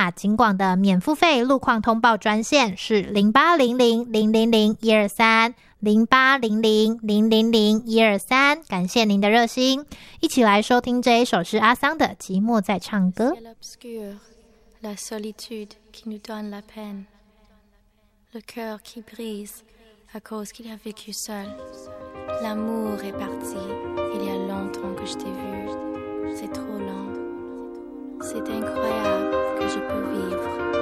大警广的免付费路况通报专线是0800-000-123，0800-000-123，感谢您的热心。一起来收听这一首是阿桑的《寂寞在唱歌》。 La solitude qui nous donne la peine, le cœur qui brise à cause qu'il a vécu seul. L'amour est parti, il y a longtemps que je t'ai vu, c'est trop lent. C'est incroyable que je peux vivre